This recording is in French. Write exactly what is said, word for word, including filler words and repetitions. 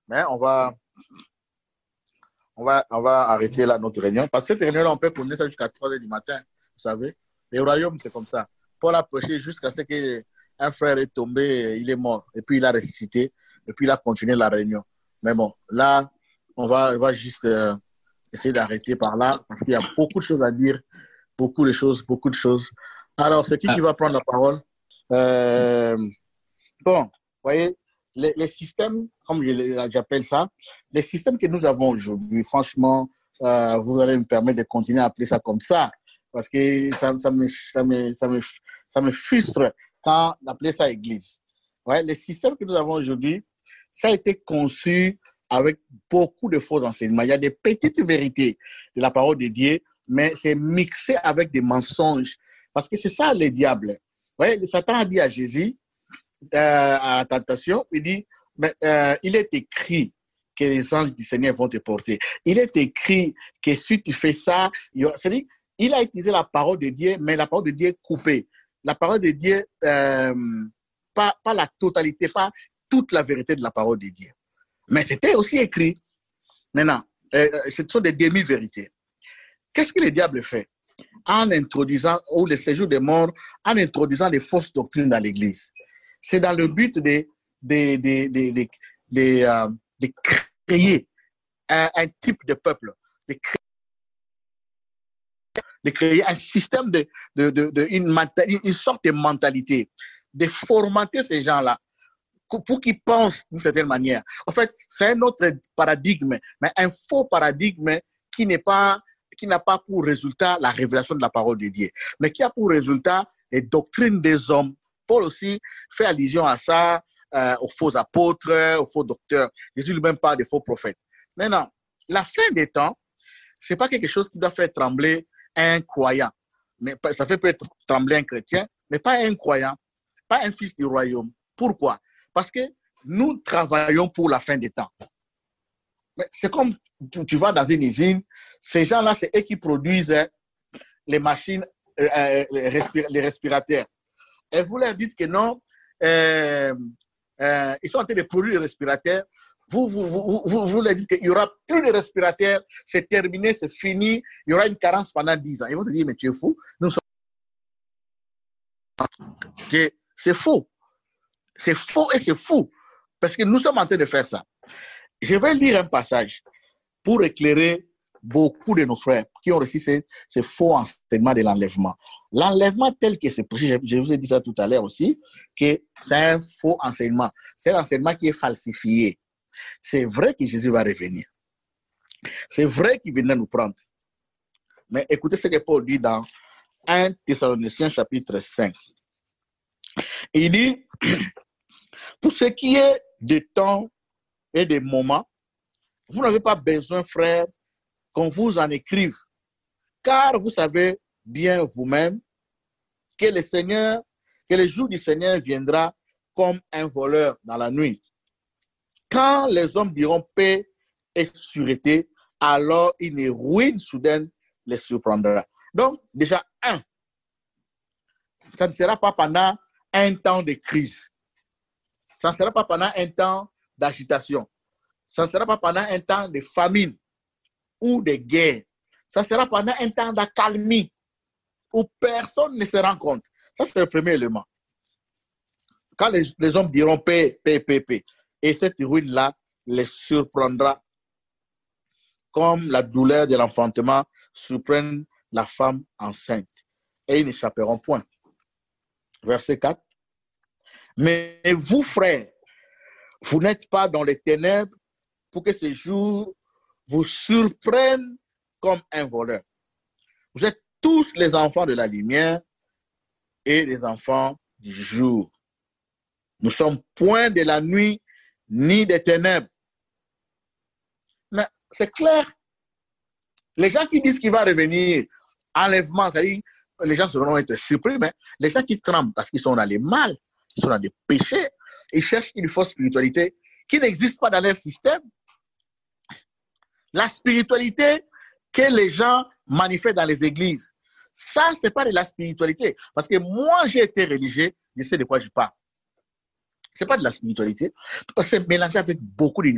Mais on va, on va, on va arrêter là notre réunion. Parce que cette réunion-là, on peut connaître ça jusqu'à trois heures du matin. Vous savez, les royaumes, c'est comme ça. Paul a prêché jusqu'à ce qu'un frère est tombé, il est mort. Et puis il a ressuscité. Et puis il a continué la réunion. Mais bon, là, on va, on va juste euh, essayer d'arrêter par là. Parce qu'il y a beaucoup de choses à dire. Beaucoup de choses, beaucoup de choses. Alors, c'est qui qui va prendre la parole? euh, Bon, vous voyez, les, les systèmes, comme j'appelle ça, les systèmes que nous avons aujourd'hui, franchement, euh, vous allez me permettre de continuer à appeler ça comme ça, parce que ça, ça, me, ça, me, ça, me, ça me frustre quand d'appeler ça église. Ouais, les systèmes que nous avons aujourd'hui, ça a été conçu avec beaucoup de faux enseignements. Il y a des petites vérités de la parole de Dieu, mais c'est mixé avec des mensonges, parce que c'est ça le diable. Ouais, Satan a dit à Jésus, Euh, à la tentation, il dit, mais, euh, il est écrit que les anges du Seigneur vont te porter. Il est écrit que si tu fais ça, c'est-à-dire, il a utilisé la parole de Dieu, mais la parole de Dieu est coupée. La parole de Dieu, euh, pas, pas la totalité, pas toute la vérité de la parole de Dieu. Mais c'était aussi écrit. Maintenant, euh, ce sont des demi-vérités. Qu'est-ce que le diable fait? En introduisant, ou le séjour des morts, en introduisant des fausses doctrines dans l'Église. C'est dans le but de, de, de, de, de, de, euh, de créer un, un type de peuple, de créer, de créer un système, de, de, de, de une, une sorte de mentalité, de formater ces gens-là pour qu'ils pensent d'une certaine manière. En fait, c'est un autre paradigme, mais un faux paradigme qui n'est pas, qui n'a pas pour résultat la révélation de la parole de Dieu, mais qui a pour résultat les doctrines des hommes. Paul aussi fait allusion à ça, euh, aux faux apôtres, aux faux docteurs. Jésus lui-même parle des faux prophètes. Maintenant, la fin des temps, ce n'est pas quelque chose qui doit faire trembler un croyant. Mais ça fait peut-être trembler un chrétien, mais pas un croyant, pas un fils du royaume. Pourquoi? Parce que nous travaillons pour la fin des temps. C'est comme tu, tu vas dans une usine, ces gens-là, c'est eux qui produisent hein, les machines, euh, les, respir les respirateurs. Et vous leur dites que non, euh, euh, ils sont en train de produire des respirateurs. Vous, vous, vous, vous, vous leur dites qu'il n'y aura plus de respirateurs, c'est terminé, c'est fini, il y aura une carence pendant dix ans. Ils vont te dire, mais tu es fou. Nous sommes... C'est faux. C'est faux et c'est fou. Parce que nous sommes en train de faire ça. Je vais lire un passage pour éclairer beaucoup de nos frères qui ont reçu ces, ces faux enseignements de l'enlèvement. L'enlèvement tel que c'est précis, je vous ai dit ça tout à l'heure aussi, que c'est un faux enseignement. C'est l'enseignement qui est falsifié. C'est vrai que Jésus va revenir. C'est vrai qu'il venait nous prendre. Mais écoutez ce que Paul dit dans premier Thessaloniciens chapitre cinq. Il dit, pour ce qui est des temps et des moments, vous n'avez pas besoin, frères, qu'on vous en écrive, car vous savez bien vous-même que le Seigneur, que le jour du Seigneur viendra comme un voleur dans la nuit. Quand les hommes diront paix et sûreté, alors une ruine soudaine les surprendra. Donc, déjà, un, ça ne sera pas pendant un temps de crise. Ça ne sera pas pendant un temps d'agitation. Ça ne sera pas pendant un temps de famine ou de guerre. Ça sera pendant un temps d'accalmie où personne ne se rend compte. Ça, c'est le premier élément. Quand les, les hommes diront paix, paix, paix, paix, et cette ruine-là les surprendra comme la douleur de l'enfantement surprend la femme enceinte. Et ils n'échapperont point. Verset quatre. Mais vous, frères, vous n'êtes pas dans les ténèbres pour que ce jour vous surprenne comme un voleur. Vous êtes tous les enfants de la lumière et les enfants du jour. Nous ne sommes point de la nuit ni des ténèbres. Mais c'est clair. Les gens qui disent qu'il va revenir, enlèvement, c'est-à-dire, les gens seront être surpris, mais les gens qui tremblent parce qu'ils sont dans les mal, ils sont dans des péchés, ils cherchent une fausse spiritualité qui n'existe pas dans leur système. La spiritualité que les gens manifestent dans les églises, ça, ce n'est pas de la spiritualité. Parce que moi, j'ai été religieux, je sais de quoi je parle. Ce n'est pas de la spiritualité, parce que c'est mélangé avec beaucoup de